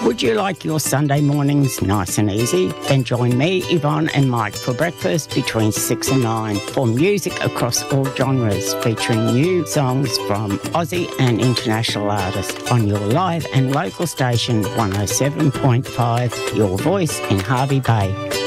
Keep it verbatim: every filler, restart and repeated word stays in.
Would you like your Sunday mornings nice and easy? Then join me, Yvonne and Mike for breakfast between six and nine for music across all genres, featuring new songs from Aussie and international artists on your live and local station one oh seven point five, Your Voice in Hervey Bay.